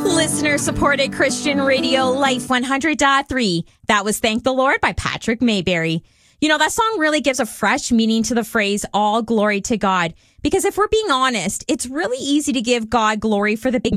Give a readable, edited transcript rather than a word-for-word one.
Listener-supported Christian radio, Life 100.3. That was Thank the Lord by Patrick Mayberry. You know, that song really gives a fresh meaning to the phrase, all glory to God. Because if we're being honest, it's really easy to give God glory for the big